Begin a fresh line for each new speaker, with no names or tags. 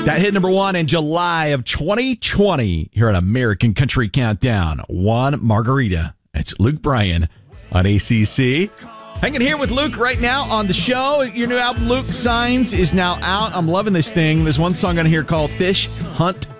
That hit number 1 in July of 2020 here at American Country Countdown. One margarita. It's Luke Bryan on ACC. Hanging here with Luke right now on the show. Your new album, Luke Signs, is now out. I'm loving this thing. There's one song on here called Fish Hunt